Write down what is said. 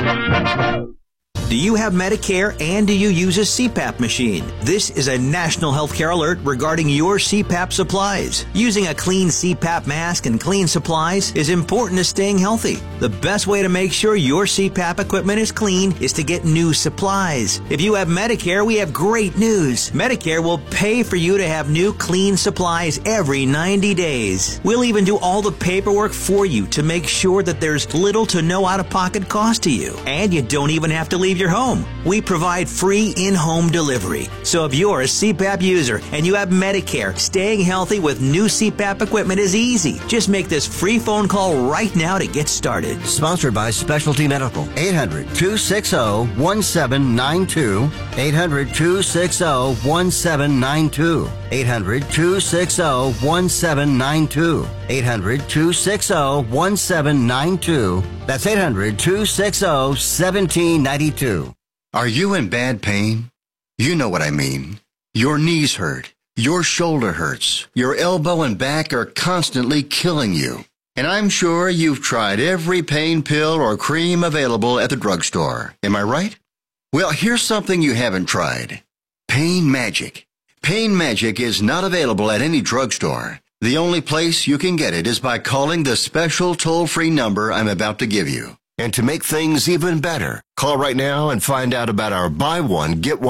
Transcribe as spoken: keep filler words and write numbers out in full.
Do you have Medicare and do you use a C PAP machine? This is a national healthcare alert regarding your C PAP supplies. Using a clean C PAP mask and clean supplies is important to staying healthy. The best way to make sure your C PAP equipment is clean is to get new supplies. If you have Medicare, we have great news. Medicare will pay for you to have new clean supplies every ninety days. We'll even do all the paperwork for you to make sure that there's little to no out-of-pocket cost to you. And you don't even have to leave your home. We provide free in-home delivery. So if you're a C PAP user and you have Medicare, staying healthy with new C PAP equipment is easy. Just make this free phone call right now to get started. Sponsored by Specialty Medical. eight hundred, two six zero, one seven nine two. eight hundred, two six zero, one seven nine two. eight hundred, two six zero, one seven nine two. eight hundred, two six zero, one seven nine two. That's eight hundred, two six zero, one seven nine two. Are you in bad pain? You know what I mean. Your knees hurt. Your shoulder hurts. Your elbow and back are constantly killing you. And I'm sure you've tried every pain pill or cream available at the drugstore. Am I right? Well, here's something you haven't tried. Pain Magic. Pain Magic is not available at any drugstore. The only place you can get it is by calling the special toll-free number I'm about to give you. And to make things even better, call right now and find out about our buy one, get one